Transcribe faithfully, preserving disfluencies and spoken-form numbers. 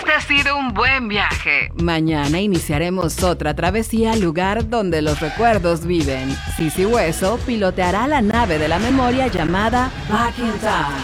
Este ha sido un buen viaje. Mañana iniciaremos otra travesía al lugar donde los recuerdos viven. Sisi Hueso piloteará la nave de la memoria llamada Back in Time.